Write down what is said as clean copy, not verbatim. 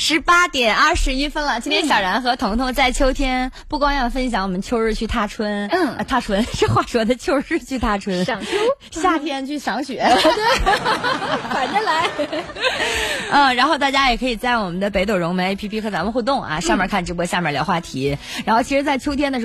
18:21了。今天小然和彤彤在秋天不光要分享我们秋日去踏春，踏春这话说的，秋日去踏春， 赏秋， 夏天去赏雪， 对，反着来。 然后大家也可以在我们的北斗融媒 APP 和咱们互动啊，上面看直播，下面聊话题。然后其实，在秋天的时候。